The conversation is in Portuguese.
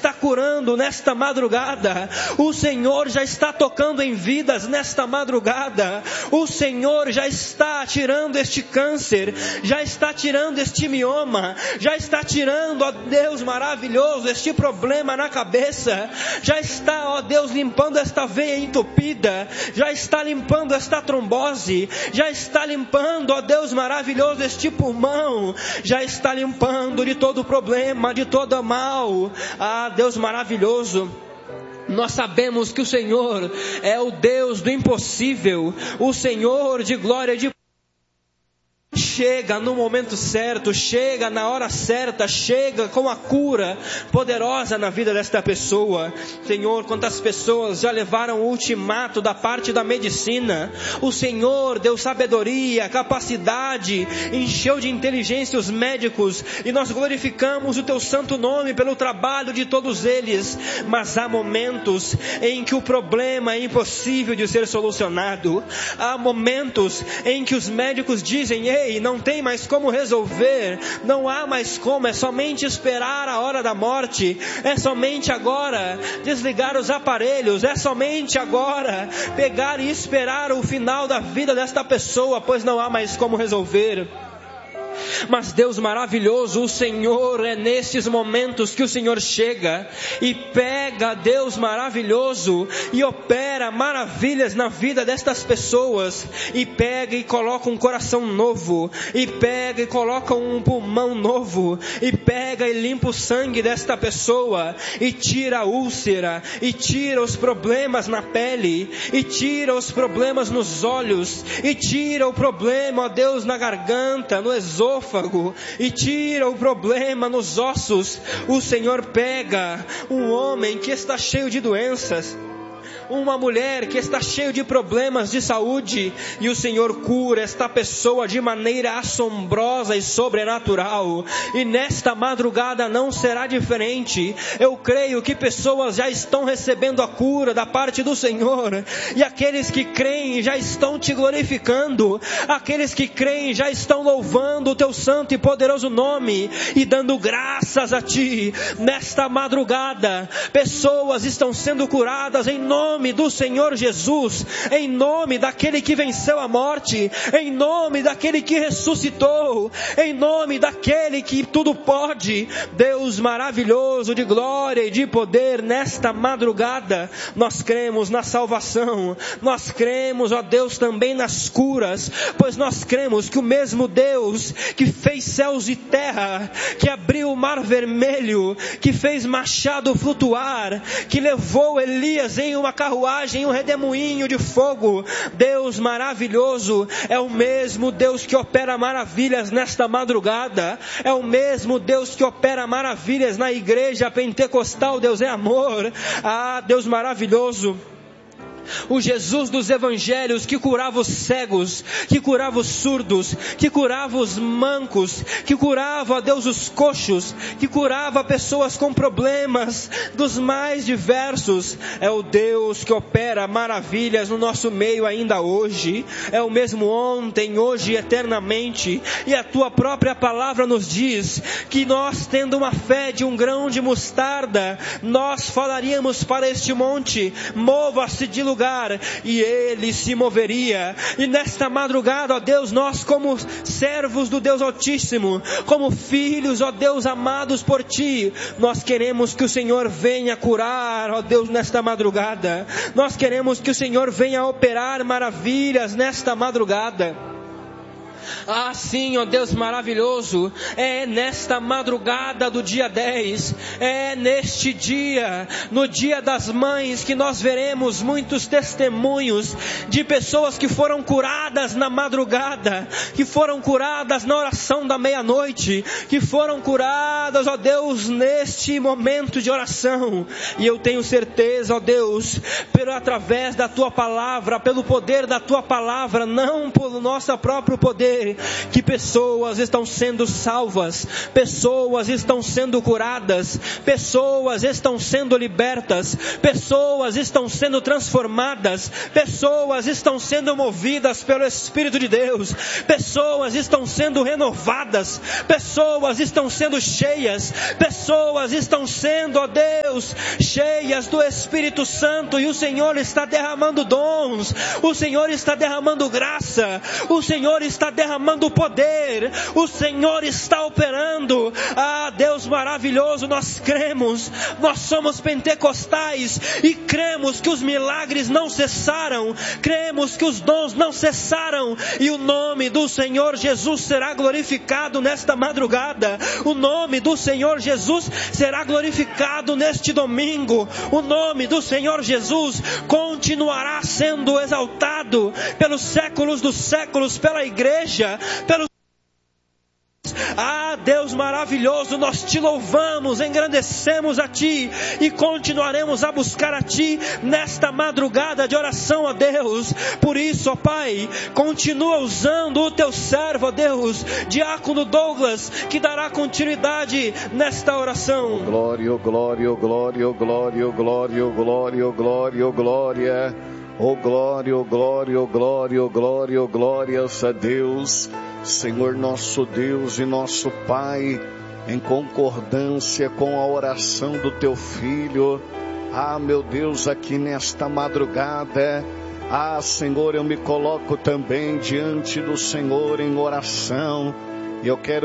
está curando nesta madrugada. O Senhor já está tocando em vidas nesta madrugada. O Senhor já está tirando este câncer, já está tirando este mioma, já está tirando, ó Deus maravilhoso, este problema na cabeça, já está, ó Deus, limpando esta veia entupida, já está limpando esta trombose, já está limpando, ó Deus maravilhoso, este pulmão, já está limpando de todo problema, de todo mal. Ah, Deus maravilhoso, nós sabemos que o Senhor é o Deus do impossível, o Senhor de glória e de chega no momento certo, chega na hora certa, chega com a cura poderosa na vida desta pessoa. Senhor, quantas pessoas já levaram o ultimato da parte da medicina, o Senhor deu sabedoria, capacidade, encheu de inteligência os médicos, e nós glorificamos o teu santo nome pelo trabalho de todos eles. Mas há momentos em que o problema é impossível de ser solucionado, há momentos em que os médicos dizem: ei, não tem mais como resolver, não há mais como, é somente esperar a hora da morte, é somente agora desligar os aparelhos, é somente agora pegar e esperar o final da vida desta pessoa, pois não há mais como resolver. Mas Deus maravilhoso, o Senhor, é nesses momentos que o Senhor chega e pega, Deus maravilhoso, e opera maravilhas na vida destas pessoas, e pega e coloca um coração novo, e pega e coloca um pulmão novo, e pega e limpa o sangue desta pessoa, e tira a úlcera, e tira os problemas na pele, e tira os problemas nos olhos, e tira o problema, ó Deus, na garganta, no esôfago, e tira o problema nos ossos. O Senhor pega um homem que está cheio de doenças, uma mulher que está cheia de problemas de saúde, e o Senhor cura esta pessoa de maneira assombrosa e sobrenatural. E nesta madrugada não será diferente. Eu creio que pessoas já estão recebendo a cura da parte do Senhor, e aqueles que creem já estão te glorificando, aqueles que creem já estão louvando o teu santo e poderoso nome e dando graças a ti. Nesta madrugada pessoas estão sendo curadas em nome do Senhor Jesus, em nome daquele que venceu a morte, em nome daquele que ressuscitou, em nome daquele que tudo pode. Deus maravilhoso, de glória e de poder, nesta madrugada nós cremos na salvação, nós cremos, ó Deus, também nas curas, pois nós cremos que o mesmo Deus que fez céus e terra, que abriu o mar vermelho, que fez machado flutuar, que levou Elias em uma carruagem, um redemoinho de fogo, Deus maravilhoso, é o mesmo Deus que opera maravilhas nesta madrugada, é o mesmo Deus que opera maravilhas na igreja pentecostal. Deus é amor. Ah, Deus maravilhoso, o Jesus dos evangelhos que curava os cegos, que curava os surdos, que curava os mancos, que curava, ó Deus, os coxos, que curava pessoas com problemas dos mais diversos, é o Deus que opera maravilhas no nosso meio ainda hoje, é o mesmo ontem, hoje e eternamente. E a tua própria palavra nos diz que nós, tendo uma fé de um grão de mostarda, nós falaríamos para este monte: mova-se de lugar, e ele se moveria. E nesta madrugada, ó Deus, nós como servos do Deus Altíssimo, como filhos, ó Deus, amados por ti, nós queremos que o Senhor venha curar, ó Deus, nesta madrugada. Nós queremos que o Senhor venha operar maravilhas nesta madrugada. Ah, sim, ó Deus maravilhoso, é nesta madrugada do dia 10, é neste dia, no dia das mães, que nós veremos muitos testemunhos de pessoas que foram curadas na madrugada, que foram curadas na oração da meia-noite, que foram curadas, ó Deus, neste momento de oração. E eu tenho certeza, ó Deus, através da tua palavra, pelo poder da tua palavra, não pelo nosso próprio poder, saber que pessoas estão sendo salvas, pessoas estão sendo curadas, pessoas estão sendo libertas, pessoas estão sendo transformadas, pessoas estão sendo movidas pelo Espírito de Deus, pessoas estão sendo renovadas, pessoas estão sendo cheias, pessoas estão sendo, ó Deus, cheias do Espírito Santo, e o Senhor está derramando dons, o Senhor está derramando graça, o Senhor está derramando poder, o Senhor está operando. Deus maravilhoso, nós cremos, nós somos pentecostais e cremos que os milagres não cessaram, cremos que os dons não cessaram, e o nome do Senhor Jesus será glorificado nesta madrugada, o nome do Senhor Jesus será glorificado neste domingo, o nome do Senhor Jesus continuará sendo exaltado pelos séculos dos séculos, pela igreja, pelos Deus maravilhoso, nós te louvamos, engrandecemos a ti e continuaremos a buscar a ti nesta madrugada de oração, ó Deus. Por isso, ó Pai, continua usando o teu servo, ó Deus, diácono Douglas, que dará continuidade nesta oração. Glória, glória, glória, glória, glória, glória, glória, glória. Oh glória, oh glória, oh glória, oh glória, oh glórias a Deus, Senhor nosso Deus e nosso Pai, em concordância com a oração do teu Filho. Meu Deus, aqui nesta madrugada, Senhor, eu me coloco também diante do Senhor em oração, e eu quero